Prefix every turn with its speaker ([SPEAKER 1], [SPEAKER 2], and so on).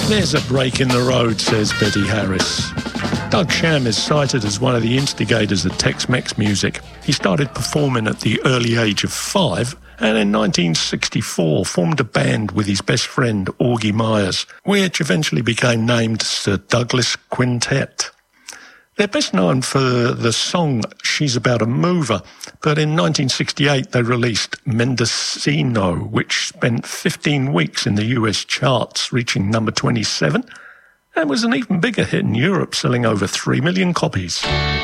[SPEAKER 1] There's a break in the road, says Betty Harris. Doug Sham is cited as one of the instigators of Tex-Mex music. He started performing at the early age of 5 and in 1964 formed a band with his best friend Augie Myers, which eventually became named Sir Douglas Quintet. They're best known for the song She's About a Mover, but in 1968 they released Mendocino, which spent 15 weeks in the US charts, reaching number 27, and was an even bigger hit in Europe, selling over 3 million copies.